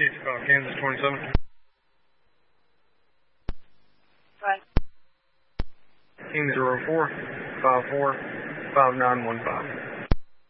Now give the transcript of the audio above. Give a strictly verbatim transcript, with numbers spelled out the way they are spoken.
It's called Kansas twenty-seven. Right. King zero four five four five nine one five.